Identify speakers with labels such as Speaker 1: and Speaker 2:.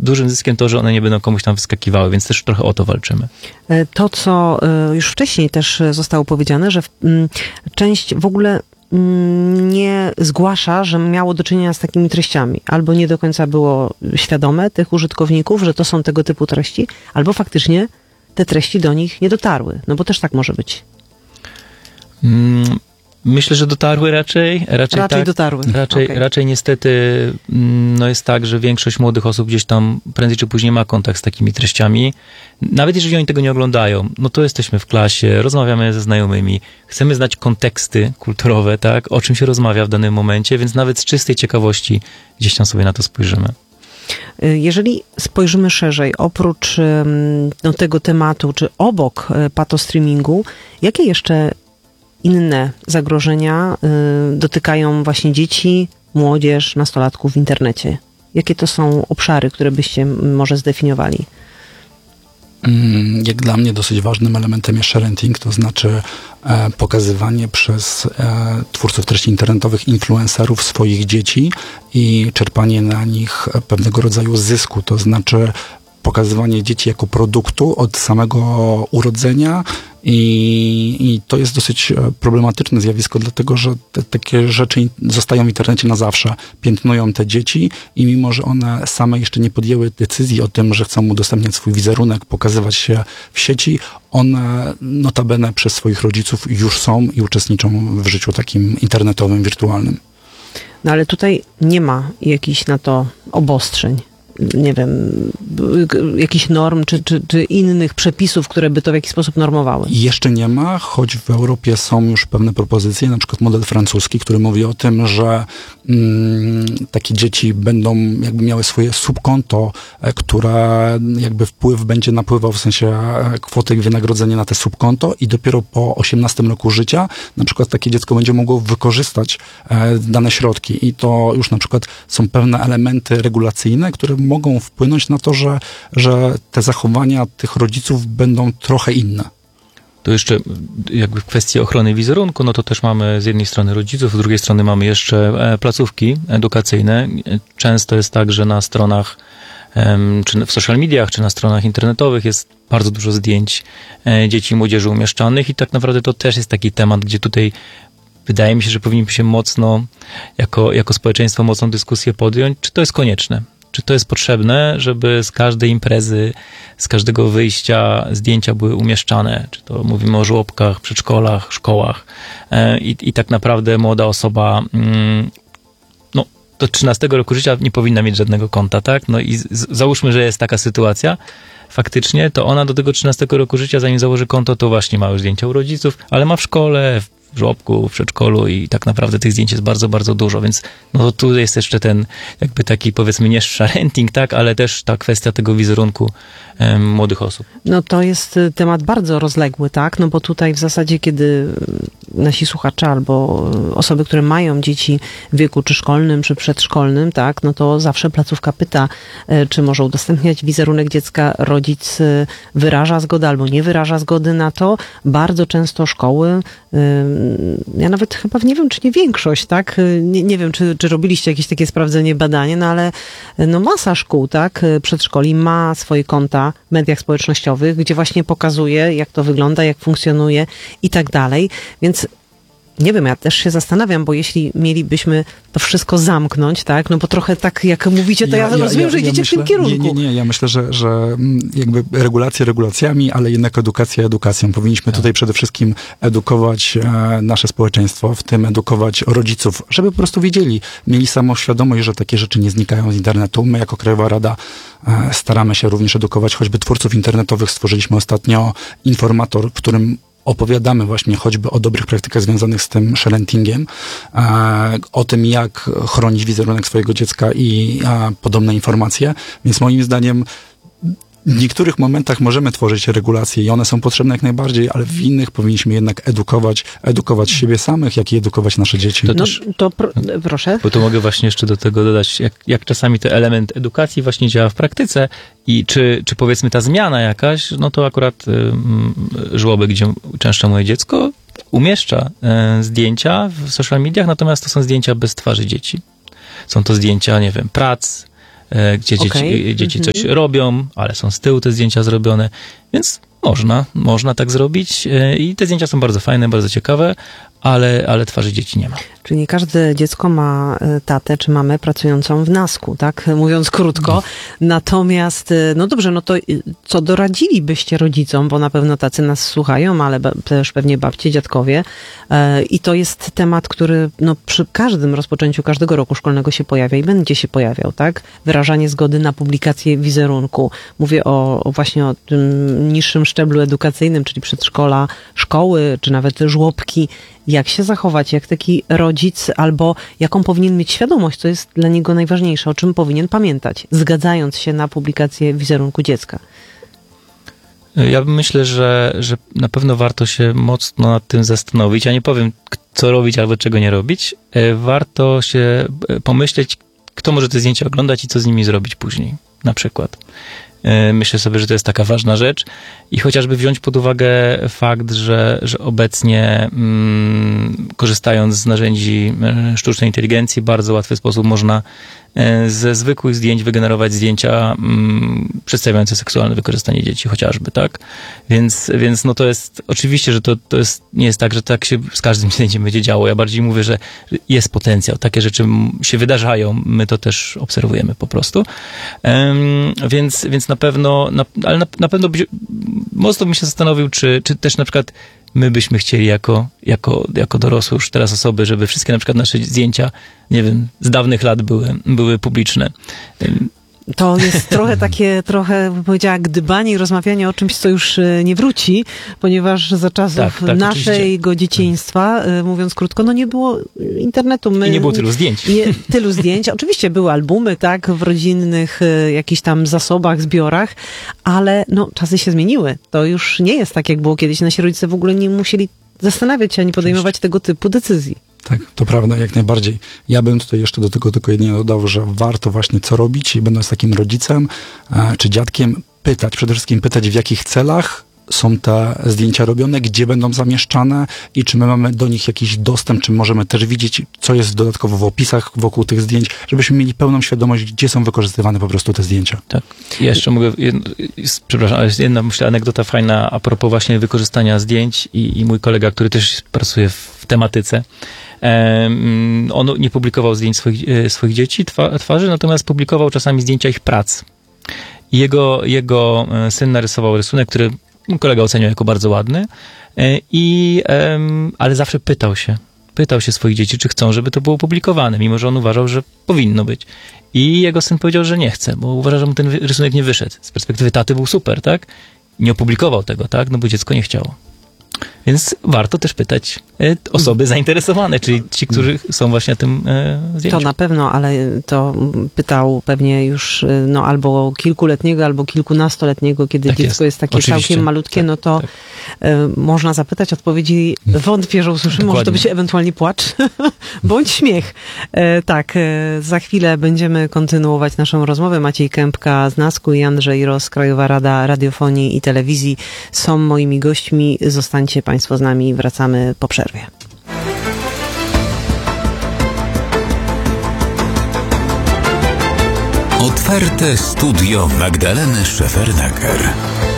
Speaker 1: dużym zyskiem to, że one nie będą komuś tam wyskakiwały, więc też trochę o to walczymy.
Speaker 2: To, co już wcześniej też zostało powiedziane, że część w ogóle nie zgłasza, że miało do czynienia z takimi treściami. Albo nie do końca było świadome tych użytkowników, że to są tego typu treści, albo faktycznie te treści do nich nie dotarły. No bo też tak może być.
Speaker 1: Myślę, że dotarły raczej tak,
Speaker 2: dotarły.
Speaker 1: Raczej niestety no jest tak, że większość młodych osób gdzieś tam prędzej czy później ma kontakt z takimi treściami. Nawet jeżeli oni tego nie oglądają, no to jesteśmy w klasie, rozmawiamy ze znajomymi, chcemy znać konteksty kulturowe, tak, o czym się rozmawia w danym momencie, więc nawet z czystej ciekawości gdzieś tam sobie na to spojrzymy.
Speaker 2: Jeżeli spojrzymy szerzej, oprócz tego tematu, czy obok patostreamingu, jakie jeszcze inne zagrożenia dotykają właśnie dzieci, młodzież, nastolatków w internecie? Jakie to są obszary, które byście może zdefiniowali?
Speaker 3: Jak dla mnie dosyć ważnym elementem jest sharenting, to znaczy pokazywanie przez twórców treści internetowych, influencerów swoich dzieci i czerpanie na nich pewnego rodzaju zysku, to znaczy pokazywanie dzieci jako produktu od samego urodzenia i to jest dosyć problematyczne zjawisko, dlatego że takie rzeczy zostają w internecie na zawsze. Piętnują te dzieci i mimo, że one same jeszcze nie podjęły decyzji o tym, że chcą udostępniać swój wizerunek, pokazywać się w sieci, one notabene przez swoich rodziców już są i uczestniczą w życiu takim internetowym, wirtualnym.
Speaker 2: No ale tutaj nie ma jakichś na to obostrzeń. Nie wiem, jakichś norm, czy innych przepisów, które by to w jakiś sposób normowały?
Speaker 3: Jeszcze nie ma, choć w Europie są już pewne propozycje, na przykład model francuski, który mówi o tym, że takie dzieci będą jakby miały swoje subkonto, które jakby wpływ będzie napływał, w sensie kwoty wynagrodzenia na te subkonto i dopiero po 18 roku życia na przykład takie dziecko będzie mogło wykorzystać dane środki i to już na przykład są pewne elementy regulacyjne, które mogą wpłynąć na to, że te zachowania tych rodziców będą trochę inne.
Speaker 1: To jeszcze jakby w kwestii ochrony wizerunku, no to też mamy z jednej strony rodziców, z drugiej strony mamy jeszcze placówki edukacyjne. Często jest tak, że na stronach, czy w social mediach, czy na stronach internetowych jest bardzo dużo zdjęć dzieci i młodzieży umieszczanych i tak naprawdę to też jest taki temat, gdzie tutaj wydaje mi się, że powinniśmy się mocno, jako społeczeństwo mocną dyskusję podjąć, czy to jest konieczne. Czy to jest potrzebne, żeby z każdej imprezy, z każdego wyjścia zdjęcia były umieszczane? Czy to mówimy o żłobkach, przedszkolach, szkołach i tak naprawdę młoda osoba no, do 13 roku życia nie powinna mieć żadnego konta, tak? No i załóżmy, że jest taka sytuacja faktycznie, to ona do tego 13 roku życia, zanim założy konto, to właśnie ma już zdjęcia u rodziców, ale ma w szkole, w żłobku, w przedszkolu i tak naprawdę tych zdjęć jest bardzo, bardzo dużo, więc no tu jest jeszcze ten jakby taki powiedzmy nie sharenting, tak, ale też ta kwestia tego wizerunku młodych osób.
Speaker 2: No to jest temat bardzo rozległy, tak, no bo tutaj w zasadzie kiedy nasi słuchacze albo osoby, które mają dzieci w wieku czy szkolnym, czy przedszkolnym, tak, no to zawsze placówka pyta, czy może udostępniać wizerunek dziecka, rodzic wyraża zgodę albo nie wyraża zgody na to. Bardzo często szkoły, ja nawet chyba nie wiem, czy nie większość, tak, nie wiem, czy robiliście jakieś takie sprawdzenie, badanie, no ale no masa szkół, tak, przedszkoli ma swoje konta w mediach społecznościowych, gdzie właśnie pokazuje, jak to wygląda, jak funkcjonuje i tak dalej, więc nie wiem, ja też się zastanawiam, bo jeśli mielibyśmy to wszystko zamknąć, tak, no bo trochę tak jak mówicie, to ja rozumiem, że idziecie
Speaker 3: myślę,
Speaker 2: w tym kierunku.
Speaker 3: Nie, ja myślę, że jakby regulacje regulacjami, ale jednak edukacja edukacją. Powinniśmy tutaj przede wszystkim edukować nasze społeczeństwo, w tym edukować rodziców, żeby po prostu wiedzieli, mieli samoświadomość, że takie rzeczy nie znikają z internetu. My jako Krajowa Rada staramy się również edukować choćby twórców internetowych. Stworzyliśmy ostatnio informator, w którym opowiadamy właśnie choćby o dobrych praktykach związanych z tym sharentingiem, o tym, jak chronić wizerunek swojego dziecka i podobne informacje. Więc moim zdaniem w niektórych momentach możemy tworzyć regulacje i one są potrzebne jak najbardziej, ale w innych powinniśmy jednak edukować siebie samych, jak i edukować nasze dzieci.
Speaker 2: Proszę.
Speaker 1: Bo to mogę właśnie jeszcze do tego dodać, jak czasami ten element edukacji właśnie działa w praktyce i czy powiedzmy ta zmiana jakaś, no to akurat żłobek, gdzie uczęszcza moje dziecko, umieszcza zdjęcia w social mediach, natomiast to są zdjęcia bez twarzy dzieci. Są to zdjęcia, nie wiem, prac, gdzie
Speaker 2: Okej.
Speaker 1: dzieci coś robią, ale są z tyłu te zdjęcia zrobione, więc można tak zrobić i te zdjęcia są bardzo fajne, bardzo ciekawe, ale twarzy dzieci nie ma.
Speaker 2: Czyli nie każde dziecko ma tatę czy mamę pracującą w NASK-u, tak? Mówiąc krótko. Natomiast, no dobrze, no to co doradzilibyście rodzicom, bo na pewno tacy nas słuchają, ale też pewnie babcie, dziadkowie. I to jest temat, który no, przy każdym rozpoczęciu każdego roku szkolnego się pojawia i będzie się pojawiał, tak? Wyrażanie zgody na publikację wizerunku. Mówię właśnie o tym niższym szczeblu edukacyjnym, czyli przedszkola, szkoły, czy nawet żłobki. Jak się zachować, jak taki rodzic, albo jaką powinien mieć świadomość, co jest dla niego najważniejsze, o czym powinien pamiętać, zgadzając się na publikację wizerunku dziecka?
Speaker 1: Ja myślę, że na pewno warto się mocno nad tym zastanowić. Ja nie powiem, co robić albo czego nie robić. Warto się pomyśleć, kto może te zdjęcia oglądać i co z nimi zrobić później, na przykład. Myślę sobie, że to jest taka ważna rzecz i chociażby wziąć pod uwagę fakt, że obecnie korzystając z narzędzi sztucznej inteligencji w bardzo łatwy sposób można ze zwykłych zdjęć wygenerować zdjęcia przedstawiające seksualne wykorzystanie dzieci chociażby, tak? Więc no to jest, oczywiście, że to jest, nie jest tak, że tak się z każdym zdjęciem będzie działo. Ja bardziej mówię, że jest potencjał. Takie rzeczy się wydarzają. My to też obserwujemy po prostu. Więc na pewno, ale na pewno mocno bym się zastanowił, czy też na przykład my byśmy chcieli jako dorosłe już teraz osoby, żeby wszystkie na przykład nasze zdjęcia, nie wiem, z dawnych lat były publiczne.
Speaker 2: To jest trochę bym powiedziała, gdybanie i rozmawianie o czymś, co już nie wróci, ponieważ za czasów
Speaker 1: tak,
Speaker 2: naszego dzieciństwa, mówiąc krótko, no nie było internetu.
Speaker 1: I nie było tylu zdjęć.
Speaker 2: Tylu zdjęć. Oczywiście były albumy, tak, w rodzinnych jakichś tam zasobach, zbiorach, ale no czasy się zmieniły. To już nie jest tak, jak było kiedyś. Nasi rodzice w ogóle nie musieli zastanawiać się ani podejmować tego typu decyzji.
Speaker 3: Tak, to prawda, jak najbardziej. Ja bym tutaj jeszcze do tego tylko jedynie dodał, że warto właśnie co robić i będąc takim rodzicem czy dziadkiem przede wszystkim pytać, w jakich celach są te zdjęcia robione, gdzie będą zamieszczane i czy my mamy do nich jakiś dostęp, czy możemy też widzieć, co jest dodatkowo w opisach wokół tych zdjęć, żebyśmy mieli pełną świadomość, gdzie są wykorzystywane po prostu te zdjęcia.
Speaker 1: Tak. Ja jeszcze mogę, przepraszam, ale jest jedna, myślę, anegdota fajna a propos właśnie wykorzystania zdjęć i mój kolega, który też pracuje w tematyce, on nie publikował zdjęć swoich dzieci, twarzy, natomiast publikował czasami zdjęcia ich prac. I jego syn narysował rysunek, który kolega oceniał jako bardzo ładny, ale zawsze pytał się swoich dzieci, czy chcą, żeby to było publikowane, mimo że on uważał, że powinno być. I jego syn powiedział, że nie chce, bo uważa, że mu ten rysunek nie wyszedł. Z perspektywy taty był super, tak? Nie opublikował tego, tak? No bo dziecko nie chciało. Więc warto też pytać osoby zainteresowane, czyli ci, którzy są właśnie na tym zdjęciu.
Speaker 2: To na pewno, ale to pytał pewnie już no, albo kilkuletniego, albo kilkunastoletniego, kiedy
Speaker 1: tak
Speaker 2: dziecko jest takie
Speaker 1: oczywiście.
Speaker 2: całkiem malutkie,
Speaker 1: tak,
Speaker 2: no to
Speaker 1: tak.
Speaker 2: Można zapytać, odpowiedzi wątpię, że usłyszymy.
Speaker 1: Dokładnie.
Speaker 2: Może to być ewentualnie płacz, bądź śmiech. Tak, za chwilę będziemy kontynuować naszą rozmowę. Maciej Kępka z NASK-u i Andrzej Ross, Krajowa Rada Radiofonii i Telewizji są moimi gośćmi. Zostańcie Państwo z nami, wracamy po przerwie.
Speaker 4: Otwarte studio Magdaleny Szefernaker.